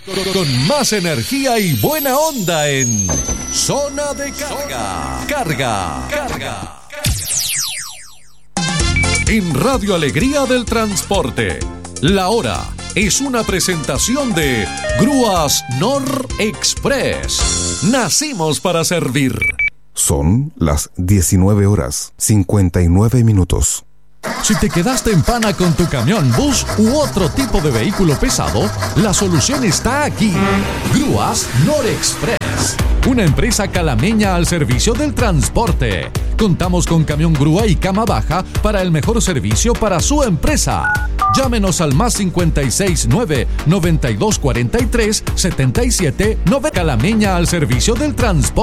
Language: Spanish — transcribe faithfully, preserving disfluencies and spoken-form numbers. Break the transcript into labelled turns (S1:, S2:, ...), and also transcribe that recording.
S1: Con más energía y buena onda en Zona de Carga. Carga, carga. En Radio Alegría del Transporte, la hora es una presentación de Grúas Nor Express. Nacimos para servir.
S2: Son las diecinueve horas cincuenta y nueve minutos.
S1: Si te quedaste en pana con tu camión, bus u otro tipo de vehículo pesado, la solución está aquí. Grúas Nor Express, una empresa calameña al servicio del transporte. Contamos con camión grúa y cama baja para el mejor servicio para su empresa. Llámenos al más cincuenta y seis nueve, noventa y dos cuarenta y tres, setenta y siete nueve. Calameña al servicio del transporte.